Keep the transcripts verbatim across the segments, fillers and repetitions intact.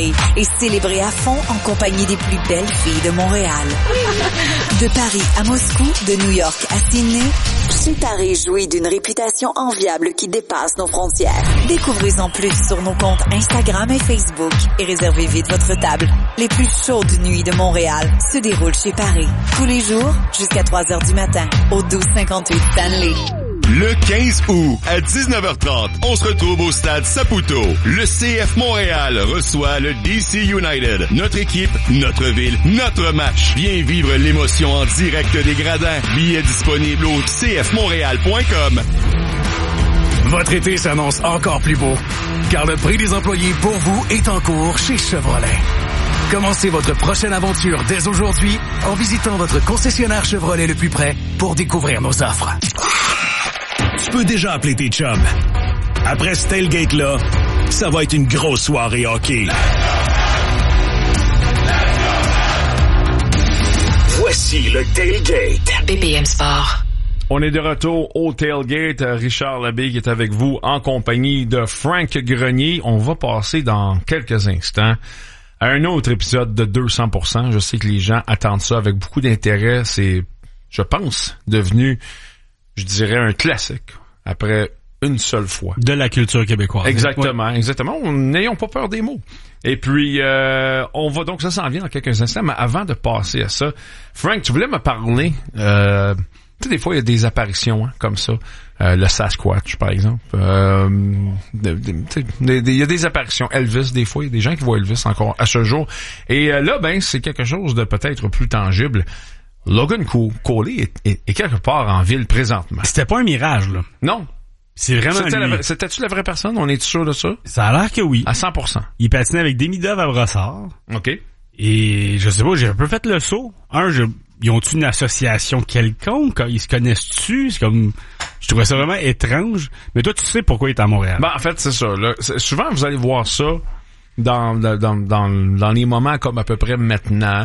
Paris et célébrer à fond en compagnie des plus belles filles de Montréal. De Paris à Moscou, de New York à Sydney, Chez Paris jouit d'une réputation enviable qui dépasse nos frontières. Découvrez-en plus sur nos comptes Instagram et Facebook et réservez vite votre table. Les plus chaudes nuits de Montréal se déroulent chez Paris. Tous les jours, jusqu'à trois heures du matin, au douze cinquante-huit Stanley. Le quinze août, à dix-neuf heures trente, on se retrouve au stade Saputo. Le C F Montréal reçoit le D C United. Notre équipe, notre ville, notre match. Viens vivre l'émotion en direct des gradins. Billets disponibles au c f montréal point com. Votre été s'annonce encore plus beau, car le prix des employés pour vous est en cours chez Chevrolet. Commencez votre prochaine aventure dès aujourd'hui en visitant votre concessionnaire Chevrolet le plus près pour découvrir nos offres. Tu peux déjà appeler tes chums. Après ce tailgate-là, ça va être une grosse soirée hockey. Voici le tailgate. B P M Sport. On est de retour au tailgate. Richard Labbé qui est avec vous en compagnie de Frank Grenier. On va passer dans quelques instants à un autre épisode de deux cents pour cent. Je sais que les gens attendent ça avec beaucoup d'intérêt. C'est, je pense, devenu, je dirais, un classique après une seule fois. De la culture québécoise. Exactement, ouais. exactement. N'ayons pas peur des mots. Et puis, euh, on va donc, ça s'en vient dans quelques instants, mais avant de passer à ça, Frank, tu voulais me parler, euh, tu sais, des fois, il y a des apparitions hein, comme ça. Euh, le Sasquatch, par exemple. Euh, de, de, de, de, il y a des apparitions. Elvis, des fois, il y a des gens qui voient Elvis encore à ce jour. Et euh, là, ben, c'est quelque chose de peut-être plus tangible. Logan Coley est, est, est quelque part en ville présentement. C'était pas un mirage, là. Non. C'est vraiment C'était lui. La, c'était-tu la vraie personne? On est sûr de ça? Ça a l'air que oui. À cent pour cent. Il patinait avec Demi Dove à Brossard. OK. Et je sais pas, j'ai un peu fait le saut. Un, je, ils ont-tu une association quelconque? Ils se connaissent-tu? C'est comme... Je trouvais ça vraiment étrange. Mais toi, tu sais pourquoi il est à Montréal. Ben, en fait, c'est ça. Là. C'est, souvent, vous allez voir ça dans, dans, dans, dans les moments comme à peu près maintenant.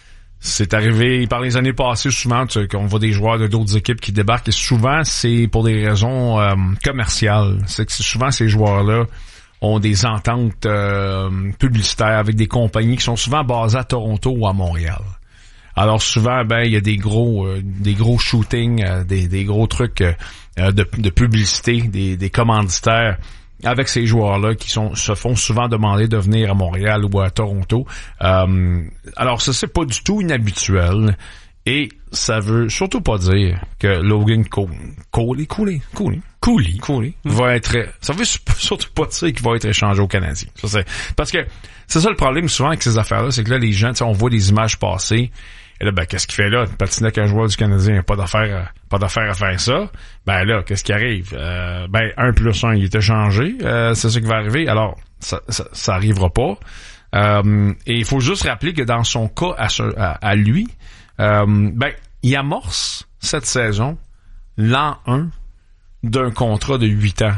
C'est arrivé par les années passées souvent tu sais, qu'on voit des joueurs de d'autres équipes qui débarquent et souvent c'est pour des raisons euh, commerciales. C'est que souvent ces joueurs-là ont des ententes euh, publicitaires avec des compagnies qui sont souvent basées à Toronto ou à Montréal. Alors souvent ben il y a des gros euh, des gros shootings, euh, des des gros trucs euh, de, de publicité, des, des commanditaires avec ces joueurs-là qui sont se font souvent demander de venir à Montréal ou à Toronto. Euh, alors ça, c'est pas du tout inhabituel. Et ça veut surtout pas dire que Logan Coley, Coley, Coley, Coley, Coley, Coley va être... Ça veut surtout pas dire qu'il va être échangé au Canadien. Ça, c'est, parce que c'est ça le problème souvent avec ces affaires-là, c'est que là, les gens, tu sais, on voit des images passer. Et là, ben, qu'est-ce qu'il fait là? Patiner avec un joueur du Canadien, pas d'affaire, à, pas d'affaire à faire ça. Ben là, qu'est-ce qui arrive? Euh, ben, un plus un, il est échangé. Euh, c'est ça qui va arriver. Alors, ça, ça, ça arrivera pas. Euh, et il faut juste rappeler que dans son cas, à, à, à lui, euh, ben, il amorce cette saison l'an un d'un contrat de huit ans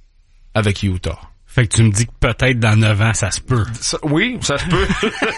avec Utah. Fait que tu me dis que peut-être dans neuf ans, ça se peut. Ça, oui, ça se peut.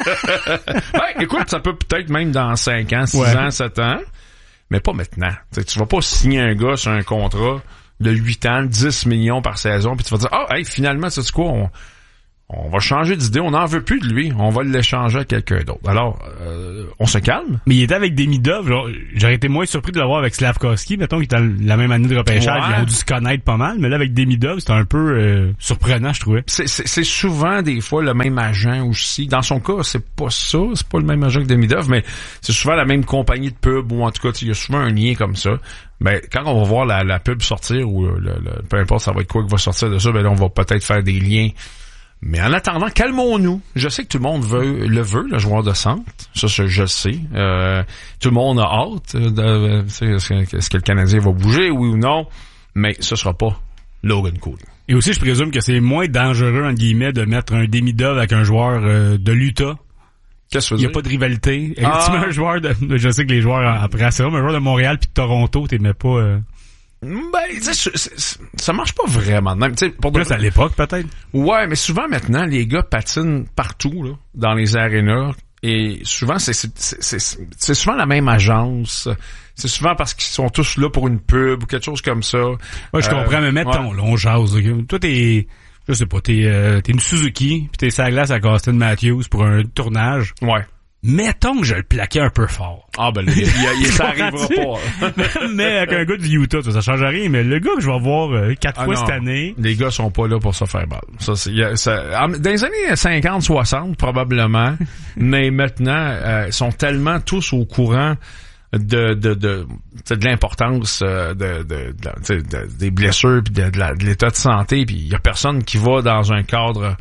Ben, écoute, ça peut peut-être même dans cinq ans, six ouais. ans, sept ans, mais pas maintenant. T'sais, tu vas pas signer un gars sur un contrat de huit ans, dix millions par saison, puis tu vas dire, ah, oh, hey, finalement, c'est quoi, on, on va changer d'idée, on n'en veut plus de lui, on va l'échanger à quelqu'un d'autre. Alors, euh, on se calme. Mais il était avec Demi Dove, genre, j'aurais été moins surpris de l'avoir avec Slavkovski, mettons qu'il était la même année de repêchage, ouais. Ils ont dû se connaître pas mal, mais là, avec Demi Dove, c'était un peu euh, surprenant, je trouvais. C'est, c'est, c'est souvent, des fois, le même agent aussi. Dans son cas, c'est pas ça, c'est pas le même agent que Demi Dove, mais c'est souvent la même compagnie de pub, ou en tout cas, il y a souvent un lien comme ça. Ben, quand on va voir la, la pub sortir, ou le, le, peu importe, ça va être quoi qui va sortir de ça, ben là, on va peut-être faire des liens. Mais en attendant, calmons-nous. Je sais que tout le monde veut, le veut, le joueur de centre. Ça, je le sais. Euh, tout le monde a hâte. De, est-ce, que, est-ce que le Canadien va bouger, oui ou non? Mais ce sera pas Logan Coley. Et aussi, je présume que c'est moins dangereux, entre guillemets, de mettre un Demi Dove avec un joueur euh, de l'Utah. Qu'est-ce que Il n'y a pas de rivalité. Ah. Et tu mets un joueur de... Je sais que les joueurs, après, c'est vrai, mais un joueur de Montréal puis de Toronto, tu mets pas... Euh... Ben, tu sais, ça marche pas vraiment. Même, tu sais, pour plus de... à l'époque, peut-être. Ouais, mais souvent, maintenant, les gars patinent partout, là, dans les arénas. Et souvent, c'est, c'est, c'est, c'est, c'est souvent la même agence. C'est souvent parce qu'ils sont tous là pour une pub ou quelque chose comme ça. Ouais, je comprends, euh, mais mettons, ouais. là, on jase. Okay? Toi, t'es... je sais pas, t'es, euh, t'es une Suzuki, pis t'es sur la glace à Austin Matthews pour un tournage. Ouais. Mettons que je le plaquais un peu fort. Ah, ben, il, il, il, ça arrivera pas. Mais avec un gars de Utah, ça change rien. Mais le gars que je vais voir euh, quatre ah fois non, cette année... Les gars sont pas là pour se faire mal. Ça, c'est, y a, ça, dans les années cinquante soixante, probablement, mais maintenant, euh, ils sont tellement tous au courant de de de, de l'importance euh, de, de, de, de, de des blessures puis de, de, la, de l'état de santé, puis il y a personne qui va dans un cadre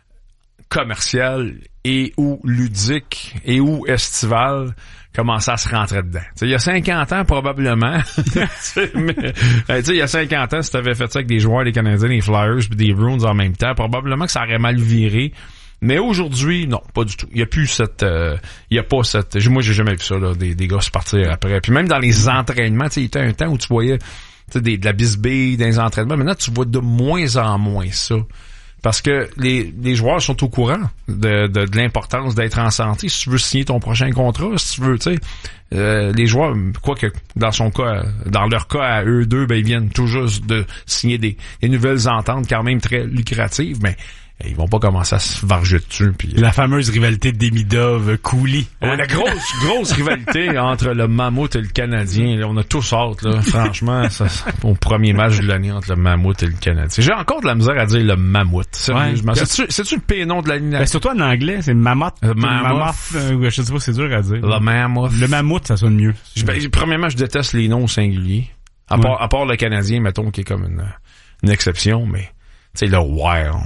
commercial et ou ludique et ou estival commencer à se rentrer dedans. T'sais, il y a cinquante ans, probablement, mais, il y a cinquante ans, si t'avais fait ça avec des joueurs des Canadiens, des Flyers puis des Bruins en même temps, probablement que ça aurait mal viré. Mais aujourd'hui, non, pas du tout. Il y a plus cette, euh, il y a pas cette, moi j'ai jamais vu ça, là, des, des gars se partir après. Puis même dans les entraînements, tu sais, il y était un temps où tu voyais, tu sais, des, de la bisbille dans les entraînements. Maintenant, tu vois de moins en moins ça. Parce que les, les joueurs sont au courant de, de, de l'importance d'être en santé. Si tu veux signer ton prochain contrat, si tu veux, tu sais, euh, les joueurs, quoique dans son cas, dans leur cas à eux deux, ben ils viennent tout juste de signer des, des nouvelles ententes quand même très lucratives, mais ils vont pas commencer à se varger dessus. Puis la fameuse rivalité de Demidov-Cooley. Hein? Ouais, la grosse, grosse rivalité entre le Mammouth et le Canadien. Là, on a tous hâte, là. Franchement, ça, au premier match de l'année entre le Mammouth et le Canadien. J'ai encore de la misère à dire le Mammouth. Sérieusement. Ouais. C'est-tu, c'est-tu le pire nom de la ligne? Ben, surtout en anglais, c'est Mammoth. Le Mammoth. Euh, je sais pas, c'est dur à dire. Le Mammoth. Le Mammouth, ça sonne mieux. Je, ben, premièrement, je déteste les noms singuliers. À part, ouais. à part le Canadien, mettons, qui est comme une, une exception, mais, tu sais, le Wild.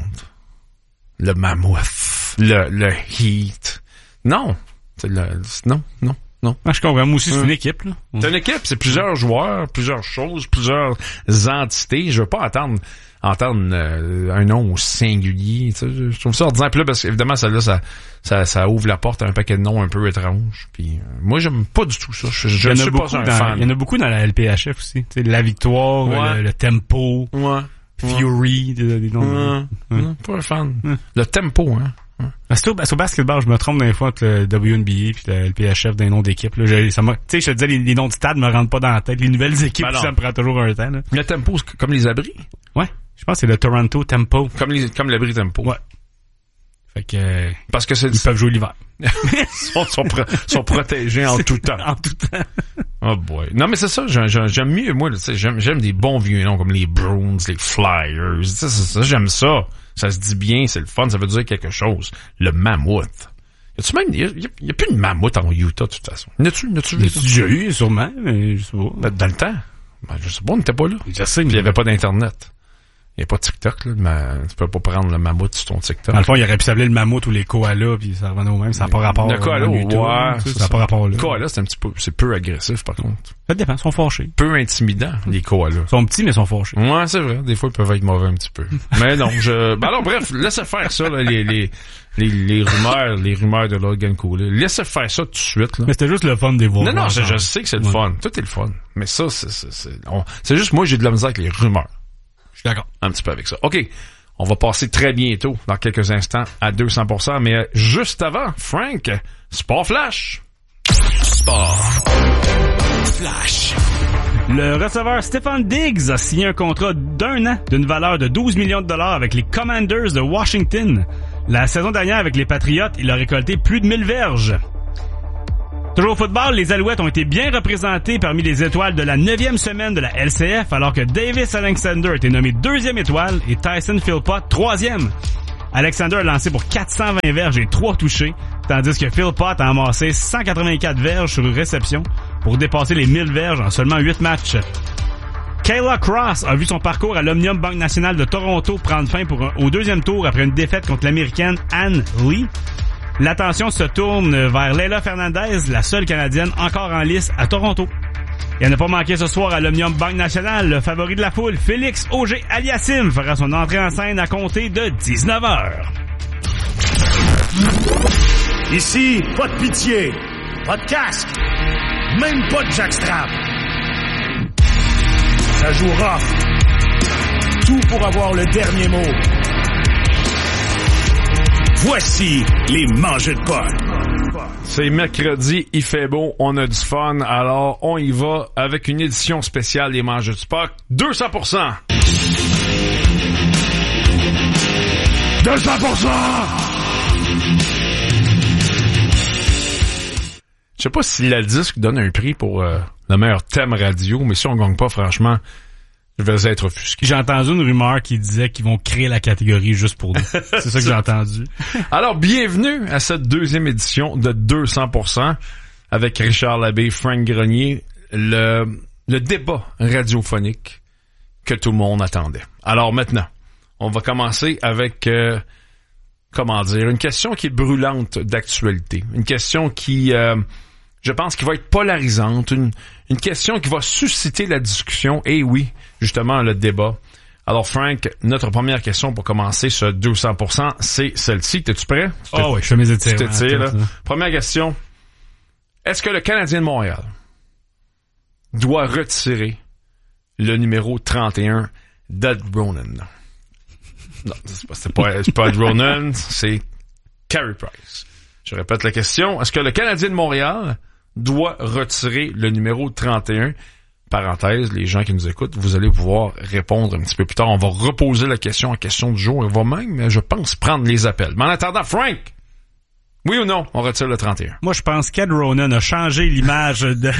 Le Mammoth, le, le Heat. Non. C'est le, non, non, non. Ah, je comprends. Moi aussi, c'est une équipe, là. C'est une équipe, c'est plusieurs joueurs, plusieurs choses, plusieurs entités. Je veux pas entendre, entendre euh, un nom singulier. Tu sais, je trouve ça ordinaire. Puis là, parce qu'évidemment, celle-là, ça, ça, ça ouvre la porte à un paquet de noms un peu étranges. Puis euh, moi, j'aime pas du tout ça. Je, je ne suis pas un dans, fan. Il y en a beaucoup dans la L P H F aussi. Tu sais, la victoire, ouais. le, le tempo. Ouais. Fury, des, des noms. Ouais. Ouais. Pas un fan. Ouais. Le tempo, hein. Ouais. C'est au, c'est au basketball, je me trompe des fois entre le W N B A et le L P H F des noms d'équipes. Là, je, ça m'a, tu sais, je te disais, les, les noms de stade me rentrent pas dans la tête. Les nouvelles équipes, ben ça me prend toujours un temps. Là. Le tempo, c'est comme les abris. Ouais. Je pense que c'est le Toronto Tempo. Comme les, comme l'abri tempo. Ouais. Fait que, euh, parce que c'est ils peuvent jouer l'hiver. Ils sont, sont, pro, sont protégés en tout temps. En tout temps. Oh boy. Non, mais c'est ça, j'aime, j'aime mieux, moi, tu sais, j'aime, j'aime des bons vieux noms comme les Bruins, les Flyers. Tu sais, ça, j'aime ça. Ça se dit bien, c'est le fun, ça veut dire quelque chose. Le Mammouth. Y a-tu même, y a, y a, y a plus de Mammouth en Utah, de toute façon. Y a-tu, y a-tu, y a-tu déjà eu, sûrement, mais je sais pas. Ben, dans le temps. Ben, je sais pas, on n'était pas là. Je sais, mais il y avait pas d'Internet. Il n'y a pas de TikTok, là, mais tu peux pas prendre le mammouth sur ton TikTok. Dans le fond, il aurait pu s'appeler le mammouth ou les koalas, puis ça revenait au même. Ça n'a pas rapport. Le koala, ouais. Ça n'a pas rapport là. Le koala, c'est un petit peu, c'est peu agressif, par contre. Ça dépend, ils sont fâchés. Peu intimidant, les koalas. Ils sont petits, mais ils sont fâchés. Ouais, c'est vrai. Des fois, ils peuvent être mauvais un petit peu. Mais non, je, ben alors, bref, laissez faire ça, là, les, les, les, les rumeurs, les rumeurs de Logan Cooley. Laissez faire ça tout de suite, là. Mais c'était juste le fun des voir. Non, non, je, je sais que c'est le ouais. fun. Tout est le fun. Mais ça, c'est, c'est, c'est, on, c'est juste moi, j'ai de la misère avec les rumeurs. Je suis d'accord. Un petit peu avec ça. OK. On va passer très bientôt, dans quelques instants, à deux cents pour cent. Mais euh, juste avant, Frank, Sport Flash. Sport Flash. Le receveur Stefon Diggs a signé un contrat d'un an d'une valeur de douze millions de dollars avec les Commanders de Washington. La saison dernière, avec les Patriots, il a récolté plus de mille verges. Toujours au football, les Alouettes ont été bien représentés parmi les étoiles de la neuvième semaine de la L C F, alors que Davis Alexander a été nommé deuxième étoile et Tyson Philpott troisième. Alexander a lancé pour quatre cent vingt verges et trois touchés, tandis que Philpott a amassé cent quatre-vingt-quatre verges sur une réception pour dépasser les mille verges en seulement huit matchs. Kayla Cross a vu son parcours à l'Omnium Banque Nationale de Toronto prendre fin pour un, au deuxième tour après une défaite contre l'Américaine Ann Lee. L'attention se tourne vers Leila Fernandez, la seule Canadienne encore en lice à Toronto. Et à ne pas manquer ce soir à l'Omnium Banque Nationale, le favori de la foule, Félix Auger-Aliassime, fera son entrée en scène à compter de dix-neuf heures. Ici, pas de pitié, pas de casque, même pas de jackstrap. Ça joue rough. Tout pour avoir le dernier mot. Voici les mangeux de potes. C'est mercredi, il fait beau, on a du fun, alors on y va avec une édition spéciale des mangeux de Spock, deux cents pour cent. deux cents pour cent! Je sais pas si le disque donne un prix pour euh, le meilleur thème radio, mais si on gagne pas, franchement, je vais être offusqué. J'ai entendu une rumeur qui disait qu'ils vont créer la catégorie juste pour nous. C'est ça que j'ai entendu. Alors, bienvenue à cette deuxième édition de deux cents pour cent avec Richard Labbé, Frank Grenier, le, le débat radiophonique que tout le monde attendait. Alors maintenant, on va commencer avec, euh, comment dire, une question qui est brûlante d'actualité. Une question qui... Euh, je pense qu'il va être polarisante, une, une question qui va susciter la discussion, et oui, justement, le débat. Alors, Frank, notre première question pour commencer ce deux cents pour cent, c'est celle-ci. T'es-tu prêt? Ah oh oui, je fais mes étirements. Tu t'étires, là. Première question. Est-ce que le Canadien de Montréal doit retirer le numéro trente et un d'Ed Ronan? Non, c'est pas, c'est pas, c'est pas Ed Ronan, c'est Carey Price. Je répète la question. Est-ce que le Canadien de Montréal doit retirer le numéro trente et un? Parenthèse, les gens qui nous écoutent, vous allez pouvoir répondre un petit peu plus tard. On va reposer la question en question du jour et on va même, je pense, prendre les appels. Mais en attendant, Frank, oui ou non, on retire le trente et un? Moi, je pense qu'Ed Ronan a changé l'image de...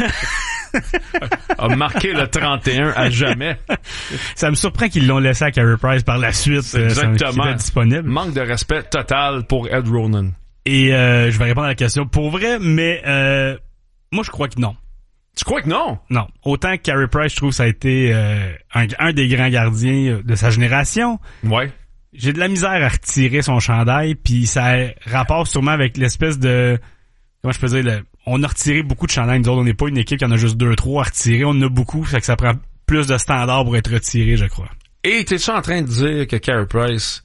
a marqué le trente et un à jamais. Ça me surprend qu'ils l'ont laissé à Carey Price par la suite. Exactement. Euh, disponible. Manque de respect total pour Ed Ronan. Et euh, je vais répondre à la question pour vrai, mais euh, moi, je crois que non. Tu crois que non? Non. Autant que Carey Price, je trouve que ça a été euh, un, un des grands gardiens de sa génération. Ouais. J'ai de la misère à retirer son chandail, puis ça rapporte sûrement avec l'espèce de... Comment je peux dire? Le, on a retiré beaucoup de chandails. Nous autres, on n'est pas une équipe qui en a juste deux, trois à retirer. On en a beaucoup, ça fait que ça prend plus de standards pour être retiré, je crois. Et t'es-tu en train de dire que Carey Price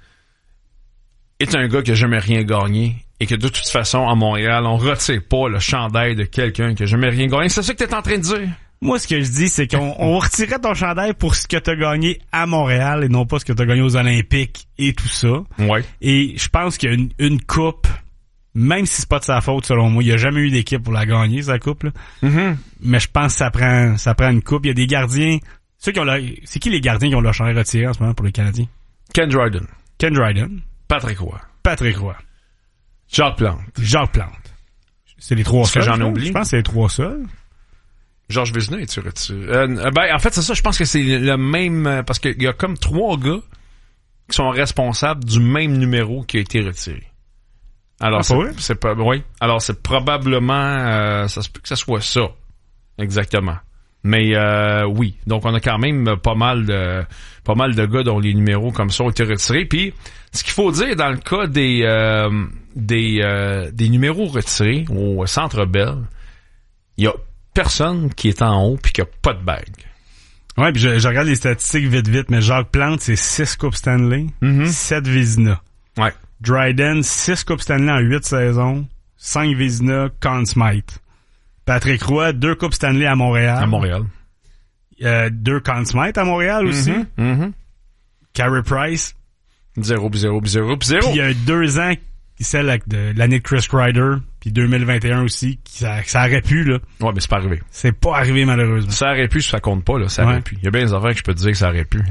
est un gars qui a jamais rien gagné et que de toute façon, à Montréal, on retire pas le chandail de quelqu'un qui a jamais rien gagné? C'est ça que t'es en train de dire? Moi, ce que je dis, c'est qu'on on retirait ton chandail pour ce que t'as gagné à Montréal et non pas ce que t'as gagné aux Olympiques et tout ça. Ouais. Et je pense qu'il y a une, une coupe, même si c'est pas de sa faute, selon moi, il y a jamais eu d'équipe pour la gagner, sa coupe, là. Mm-hmm. Mais je pense que ça prend, ça prend une coupe. Il y a des gardiens, ceux qui ont leur, c'est qui les gardiens qui ont leur chandail retiré en ce moment pour les Canadiens? Ken Dryden. Ken Dryden. Patrick Roy. Patrick Roy. Jacques Plante. Jacques Plante. C'est les trois seuls. Est-ce que j'en ai oublié? Je pense que c'est les trois seuls. Georges Vézina, es-tu retiré? Euh, ben, en fait, c'est ça, je pense que c'est le même, parce qu'il y a comme trois gars qui sont responsables du même numéro qui a été retiré. Alors, ah, c'est, pas c'est pas, oui. Alors, c'est probablement, euh, ça se peut que ça soit ça. Exactement. Mais, euh, oui. Donc, on a quand même pas mal de, pas mal de gars dont les numéros comme ça ont été retirés. Puis, ce qu'il faut dire dans le cas des, euh, des, euh, des numéros retirés au Centre Bell, il y a personne qui est en haut puis qui a pas de bague. Ouais, puis je, je regarde les statistiques vite vite, mais Jacques Plante, c'est six Coupes Stanley, mm-hmm. sept Vézina. Ouais. Dryden, six Coupes Stanley en huit saisons, cinq Vézina, Conn Smythe. Patrick Roy, deux Coupes Stanley à Montréal. À Montréal. Euh, deux Conn Smythe à Montréal aussi. Mm-hmm. Mm-hmm. Carey Price. Zéro, puis zéro, puis zéro, puis zéro. Puis il y a deux ans, celle de l'année de Chris Kreider, puis deux mille vingt et un aussi, qui, ça, ça aurait pu, là. Ouais, mais c'est pas arrivé. C'est pas arrivé, malheureusement. Ça aurait pu, ça compte pas, là. Ça ouais. aurait pu. Il y a bien des affaires que je peux te dire que ça aurait pu.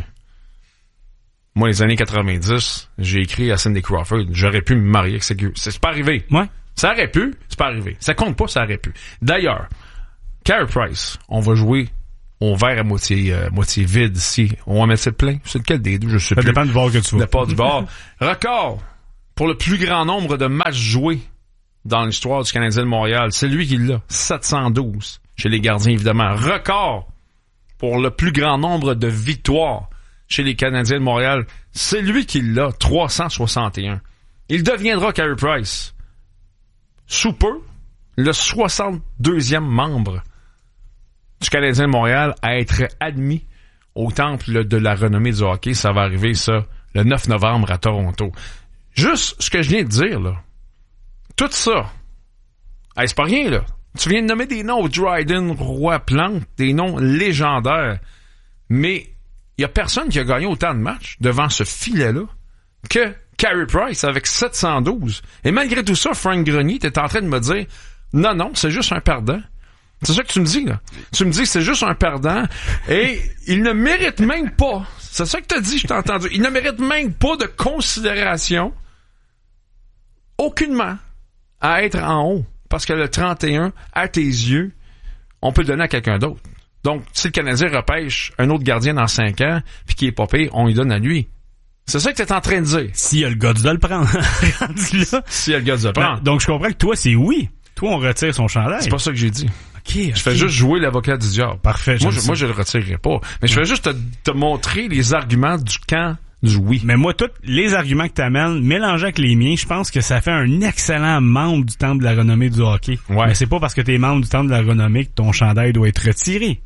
Moi, les années quatre-vingt-dix, j'ai écrit à Cindy Crawford, j'aurais pu me marier avec Ségur. C'est, c'est pas arrivé. Ouais. Ça aurait pu, c'est pas arrivé. Ça compte pas, ça aurait pu. D'ailleurs, Carey Price, on va jouer au verre à moitié, euh, moitié vide ici. On va mettre ça plein. C'est lequel des deux, je sais ça plus. Ça dépend du bord que tu vas. Dépend du bord. Record pour le plus grand nombre de matchs joués dans l'histoire du Canadien de Montréal. C'est lui qui l'a. sept cent douze. Chez les gardiens, évidemment. Record pour le plus grand nombre de victoires chez les Canadiens de Montréal. C'est lui qui l'a. trois cent soixante et un. Il deviendra, Carey Price, sous peu, le soixante-deuxième membre du Canadien de Montréal à être admis au temple de la renommée du hockey. Ça va arriver, ça, le neuf novembre à Toronto. Juste ce que je viens de dire, là. Tout ça. Hey, c'est pas rien, là. Tu viens de nommer des noms, Dryden, Roy, Plante, des noms légendaires. Mais il y a personne qui a gagné autant de matchs devant ce filet-là que Carey Price avec sept cent douze. Et malgré tout ça, Frank Grenier était en train de me dire non, non, c'est juste un perdant. C'est ça que tu me dis, là. Tu me dis que c'est juste un perdant et il ne mérite même pas. C'est ça que t'as dit, je t'ai entendu. Il ne mérite même pas de considération, aucunement, à être en haut. Parce que le trente et un, à tes yeux, on peut le donner à quelqu'un d'autre. Donc, si le Canadien repêche un autre gardien dans cinq ans, puis qui est pas pire, on lui donne à lui. C'est ça que t'es en train de dire. S'il y a le gars de le prendre. S'il y a le gars de le prendre. Donc, je comprends que toi, c'est oui. Toi, on retire son chandail. C'est pas ça que j'ai dit. Okay, okay. Je fais juste jouer l'avocat du diable. Parfait. Moi, je, moi, je le retirerai pas. Mais je fais juste te, te montrer les arguments du camp du oui. Mais moi, tous les arguments que t'amènes, mélangés avec les miens, je pense que ça fait un excellent membre du Temple de la renommée du hockey. Ouais. Mais c'est pas parce que t'es membre du Temple de la renommée que ton chandail doit être retiré.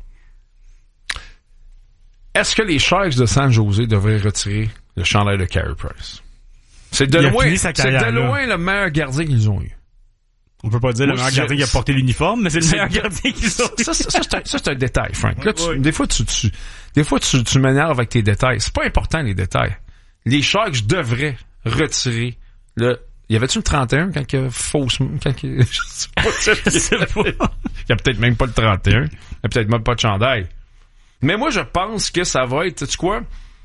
Est-ce que les Sharks de San Jose devraient retirer le chandail de Carey Price? C'est de loin, c'est de loin le meilleur gardien qu'ils ont eu. On peut pas dire Moi, le meilleur gardien qui a porté l'uniforme, mais c'est le c'est meilleur gardien qu'ils ont eu. Ça, ça, ça, c'est un, ça, c'est un détail, Frank. Là, tu, oui. Des fois, tu, tu, des fois, tu, tu m'énerves avec tes détails. C'est pas important, les détails. Les Sharks devraient retirer le... Y avait-tu le trente et un quand il y a fausse... Quand il... Je sais pas. Je sais pas. Il y a peut-être même pas le trente et un. Il y a peut-être même pas de chandail. Mais moi, je pense que ça va être... Tu sais quoi?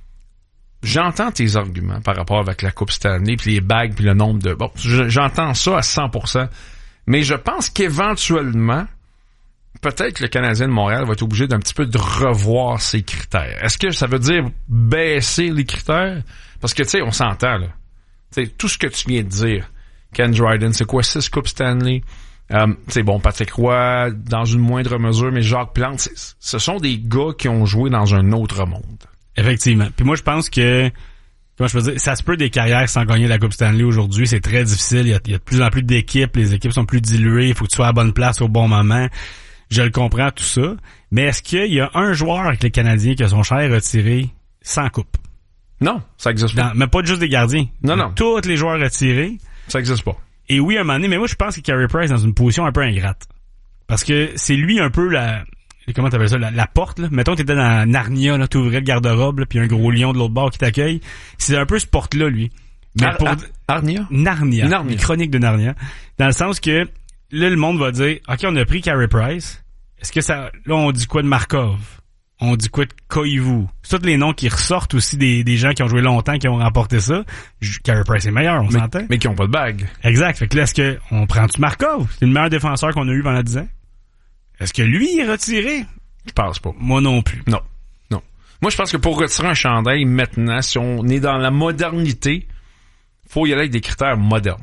J'entends tes arguments par rapport avec la Coupe Stanley, puis les bagues, puis le nombre de... Bon, j'entends ça à cent pour cent. Mais je pense qu'éventuellement, peut-être que le Canadien de Montréal va être obligé d'un petit peu de revoir ses critères. Est-ce que ça veut dire baisser les critères? Parce que, tu sais, on s'entend, là. Tu sais, tout ce que tu viens de dire. Ken Dryden, c'est quoi, six Coupes Stanley? Euh, tu sais, bon, Patrick Roy, dans une moindre mesure, mais Jacques Plante, ce sont des gars qui ont joué dans un autre monde. Effectivement. Puis moi, je pense que... Comment je peux dire, ça se peut des carrières sans gagner la Coupe Stanley aujourd'hui, c'est très difficile, il y a, il y a de plus en plus d'équipes, les équipes sont plus diluées, il faut que tu sois à la bonne place au bon moment. Je le comprends tout ça, mais est-ce qu'il y a un joueur avec les Canadiens qui a son chandail retiré sans coupe? Non, ça existe pas. Dans, mais pas juste des gardiens. Non, non. Tous les joueurs retirés. Ça existe pas. Et oui, à un moment donné, mais moi je pense que Carey Price est dans une position un peu ingrate. Parce que c'est lui un peu la... Comment t'appelles ça, la, la porte, là. Mettons, t'étais dans Narnia, là, t'ouvrais le garde-robe, là, puis un gros lion de l'autre bord qui t'accueille. C'est un peu ce porte-là, lui. Mais Ar- pour... Ar- Narnia? Narnia. Narnia. Une chronique de Narnia. Dans le sens que, là, le monde va dire, OK, on a pris Carey Price. Est-ce que ça, là, on dit quoi de Markov? On dit quoi de Koivu? C'est tous les noms qui ressortent aussi des, des gens qui ont joué longtemps, qui ont remporté ça. Carey Price est meilleur, on mais, s'entend? Mais qui ont pas de bague. Exact. Fait que là, est-ce que, on prend-tu Markov? C'est le meilleur défenseur qu'on a eu pendant dix ans. Est-ce que lui est retiré? Je pense pas. Moi non plus. Non. Non. Moi, je pense que pour retirer un chandail maintenant, si on est dans la modernité, faut y aller avec des critères modernes.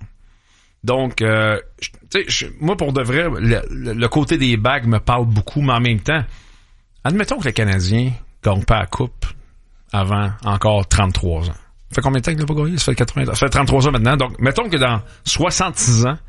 Donc, euh, tu sais, moi, pour de vrai, le, le, le côté des bagues me parle beaucoup, mais en même temps, admettons que le Canadien gagne pas la coupe avant encore trente-trois ans. Ça fait combien de temps qu'il n'a pas gagné? Ça fait quatre-vingts ans. Ça fait trente-trois ans maintenant. Donc, mettons que dans soixante-six ans,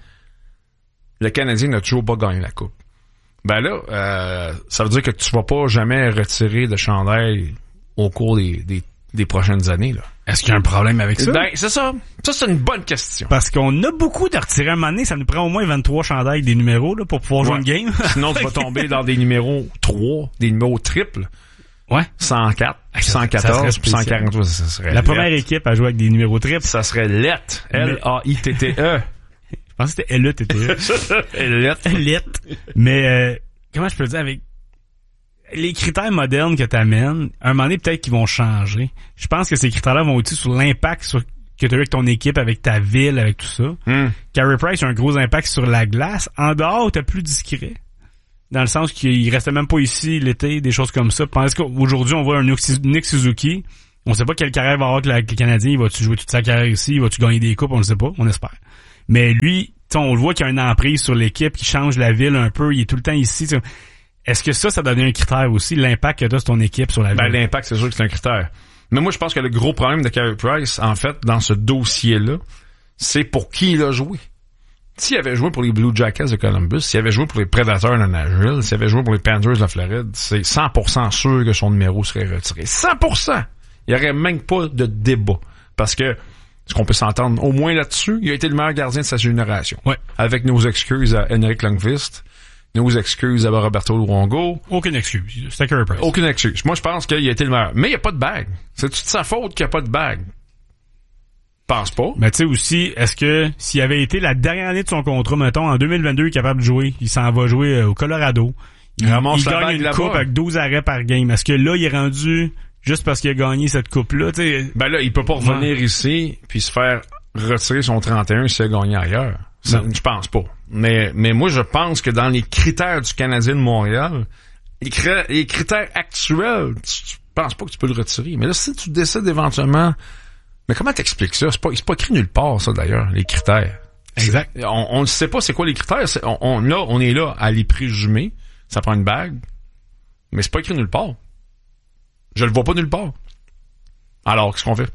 le Canadien n'a toujours pas gagné la coupe. Ben là, euh, ça veut dire que tu vas pas jamais retirer de chandail au cours des, des, des prochaines années, là. Est-ce qu'il y a un problème avec ça? Ben, c'est ça. Ça, c'est une bonne question. Parce qu'on a beaucoup de retirer un moment donné, ça nous prend au moins vingt-trois chandails des numéros, là, pour pouvoir jouer ouais. une game. Sinon, tu vas tomber dans des numéros trois, des numéros triples. Ouais. cent quatre, cent quatorze, puis cent quarante-trois, ça serait la première équipe à jouer avec des numéros triples. Ça serait L E T. L A I T T E. Je pensais que c'était L E T T E. L E T. L E T. Mais, euh, comment je peux dire, avec les critères modernes que t'amènes, à un moment donné, peut-être qu'ils vont changer. Je pense que ces critères-là vont aussi sur l'impact sur, que tu as eu avec ton équipe, avec ta ville, avec tout ça. Mm. Carey Price a un gros impact sur la glace. En dehors, t'es plus discret. Dans le sens qu'il restait même pas ici l'été, des choses comme ça. Parce qu'aujourd'hui, on voit un Nick Suzuki. On sait pas quelle carrière va avoir avec le Canadien. Il va-tu jouer toute sa carrière ici? Il va-tu gagner des coupes? On le sait pas. On espère. Mais lui, on le voit qu'il y a une emprise sur l'équipe, qui change la ville un peu. Il est tout le temps ici. T'sais. Est-ce que ça, ça devient un critère aussi, l'impact que t'as sur ton équipe sur la ville? Ben, l'impact, c'est sûr que c'est un critère. Mais moi, je pense que le gros problème de Carey Price, en fait, dans ce dossier-là, c'est pour qui il a joué. S'il avait joué pour les Blue Jackets de Columbus, s'il avait joué pour les Predators de Nashville, s'il avait joué pour les Panthers de la Floride, c'est cent pour cent sûr que son numéro serait retiré. cent pour cent! Il n'y aurait même pas de débat. Parce que, est-ce qu'on peut s'entendre au moins là-dessus? Il a été le meilleur gardien de sa génération. Ouais. Avec nos excuses à Henrik Lundqvist, nos excuses à Roberto Luongo. Aucune excuse. C'était Carey Price. Aucune excuse. Moi, je pense qu'il a été le meilleur. Mais il n'y a pas de bague. C'est toute sa faute qu'il n'y a pas de bague. pense pas. Mais tu sais aussi, est-ce que s'il avait été la dernière année de son contrat, mettons, en deux mille vingt-deux, il est capable de jouer, il s'en va jouer euh, au Colorado. Il, il, il gagne une coupe avec douze arrêts par game. Est-ce que là, il est rendu juste parce qu'il a gagné cette coupe-là? T'sais? Ben là, il peut pas revenir ouais. ici puis se faire retirer son trente et un s'il a gagné ailleurs. Ça, je pense pas. Mais, mais moi, je pense que dans les critères du Canadien de Montréal, les, cr- les critères actuels, tu, tu penses pas que tu peux le retirer. Mais là, si tu décides éventuellement... Mais comment t'expliques ça? C'est pas, c'est pas écrit nulle part, ça, d'ailleurs, les critères. Exact. On ne sait pas c'est quoi les critères. C'est, on, on, là, on est là à les présumer. Ça prend une bague. Mais c'est pas écrit nulle part. Je le vois pas nulle part. Alors, qu'est-ce qu'on fait?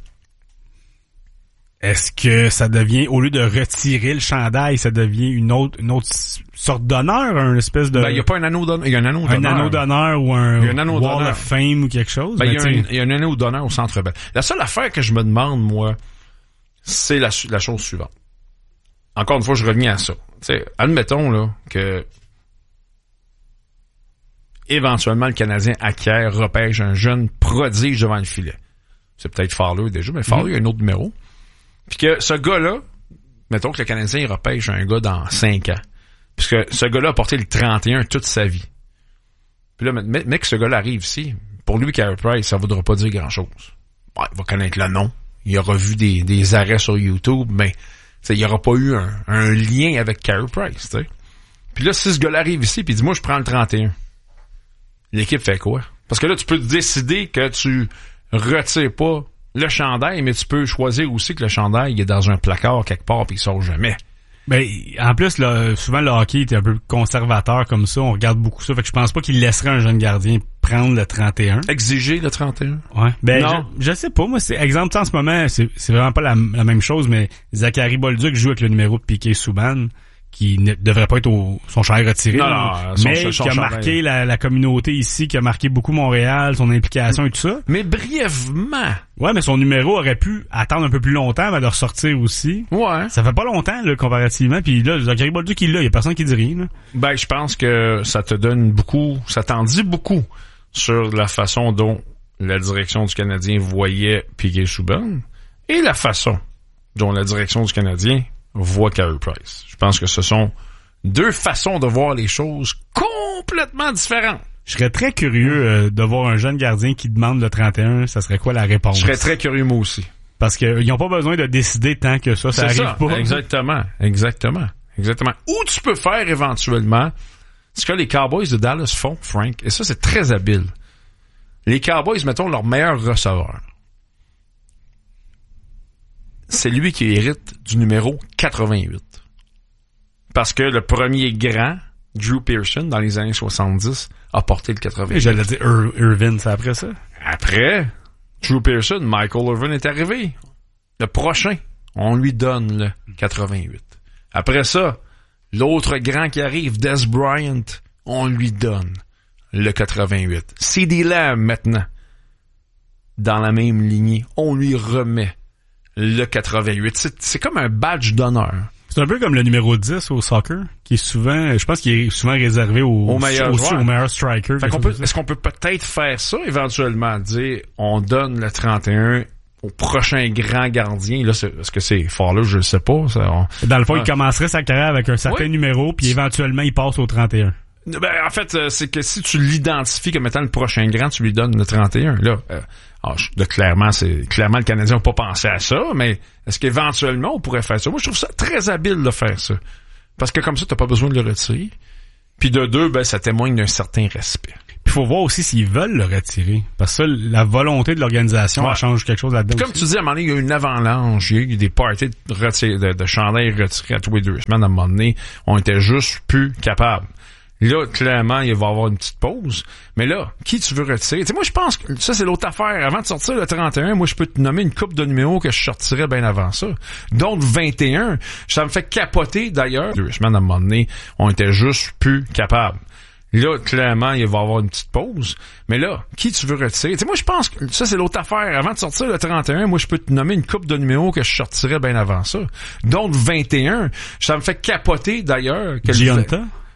Est-ce que ça devient, au lieu de retirer le chandail, ça devient une autre, une autre sorte d'honneur, un espèce de... Ben, il y a pas un anneau d'honneur. Il y a un anneau d'honneur. Un anneau d'honneur ou un, un anneau Wall d'honneur. of Fame ou quelque chose. Ben, il y, a un, il y a un anneau d'honneur au Centre Bell. La seule affaire que je me demande, moi, c'est la, la chose suivante. Encore une fois, je reviens à ça. T'sais, admettons, là, que éventuellement, le Canadien acquiert, repêche un jeune prodige devant le filet. C'est peut-être Fowler déjà, mais Fowler, mm-hmm. il y a un autre numéro. Puis que ce gars-là, mettons que le Canadien, il repêche un gars dans cinq ans. Puisque ce gars-là a porté le trente et un toute sa vie. Puis là, mais, mais que ce gars-là arrive ici, pour lui, Carey Price, ça ne voudra pas dire grand-chose. Ouais, il va connaître le nom. Il aura vu des, des arrêts sur YouTube, mais il n'y aura pas eu un, un lien avec Carey Price. T'sais. Puis là, si ce gars-là arrive ici, puis dit, moi, je prends le trente et un. L'équipe fait quoi? Parce que là, tu peux décider que tu retires pas le chandail, mais tu peux choisir aussi que le chandail il est dans un placard quelque part puis il sort jamais. Ben, en plus, là, souvent le hockey est un peu conservateur comme ça. On regarde beaucoup ça. Fait que je pense pas qu'il laisserait un jeune gardien prendre le trente et un. Exiger le trente et un? Ouais. Ben, non. Je, je sais pas. Moi, c'est exemple, en ce moment, c'est, c'est vraiment pas la, la même chose, mais Zachary Bolduc joue avec le numéro de Piquet Souban, qui ne devrait pas être au, son chandail retiré. Non, non, son, mais son qui a chandail. marqué la, la communauté ici, qui a marqué beaucoup Montréal, son implication et tout ça. Mais brièvement. Ouais, mais son numéro aurait pu attendre un peu plus longtemps avant de ressortir aussi. Ouais. Ça fait pas longtemps, là, comparativement. Puis là, Zachary Bolduc, il est là. Il y a personne qui dit rien, là. Ben, je pense que ça te donne beaucoup, ça t'en dit beaucoup sur la façon dont la direction du Canadien voyait Piquet Souban et la façon dont la direction du Canadien voit Carey Price. Je pense que ce sont deux façons de voir les choses complètement différentes. Je serais très curieux euh, de voir un jeune gardien qui demande le trente et un. Ça serait quoi la réponse? Je serais très curieux moi aussi. Parce qu'ils n'ont pas besoin de décider tant que ça, ça C'est arrive ça, pas. Exactement, exactement, exactement. Ou tu peux faire éventuellement ce que les Cowboys de Dallas font, Frank, et ça c'est très habile. Les Cowboys, mettons, leur meilleur receveur. C'est lui qui hérite du numéro quatre-vingt-huit. Parce que le premier grand, Drew Pearson, dans les années soixante-dix, a porté le quatre-vingt-huit. J'allais dire Ir- Irvin, c'est après ça? Après, Drew Pearson, Michael Irvin est arrivé. Le prochain, on lui donne le quatre-vingt-huit. Après ça, l'autre grand qui arrive, Des Bryant, on lui donne le quatre-vingt-huit. C D Lamb, maintenant, dans la même lignée, on lui remet le quatre-vingt-huit. C'est, c'est comme un badge d'honneur. C'est un peu comme le numéro dix au soccer, qui est souvent, je pense qu'il est souvent réservé au, au meilleur aussi joueur. au meilleur striker. Fait qu'on peut, est-ce qu'on peut peut-être faire ça éventuellement, dire on donne le trente et un au prochain grand gardien. Là, c'est, est-ce que c'est fort là, je le sais pas. Ça, on... Dans le fond, ah. il commencerait sa carrière avec un certain oui. numéro, puis éventuellement, il passe au trente et un. Ben, en fait, c'est que si tu l'identifies comme étant le prochain grand, tu lui donnes le trente et un. Là, euh, alors, de clairement, c'est clairement le Canadien n'a pas pensé à ça, mais est-ce qu'éventuellement on pourrait faire ça? Moi, je trouve ça très habile de faire ça. Parce que comme ça, t'as pas besoin de le retirer. Puis de deux, ben, ça témoigne d'un certain respect. Il faut voir aussi s'ils veulent le retirer. Parce que ça, la volonté de l'organisation, ouais. elle change quelque chose là-dedans. Puis comme aussi. tu dis, à un moment donné, il y a eu une avalanche, il y a eu des parties de, retir- de, de chandails retirés à tous les deux semaines. À un moment donné, on était juste plus capables. Là, clairement, il va y avoir une petite pause. Mais là, qui tu veux retirer? Tu sais, moi, je pense que ça, c'est l'autre affaire. Avant de sortir le trente et un, moi, je peux te nommer une coupe de numéros que je sortirais bien avant ça. Donc, vingt et un, ça me fait capoter, d'ailleurs. Deux semaines, à un moment donné, on était juste plus capables. Là, clairement, il va y avoir une petite pause. Mais là, qui tu veux retirer? Tu sais, moi, je pense que ça, c'est l'autre affaire. Avant de sortir le trente et un, moi, je peux te nommer une coupe de numéros que je sortirais bien avant ça. Donc, vingt et un, ça me fait capoter, d'ailleurs. Gianta?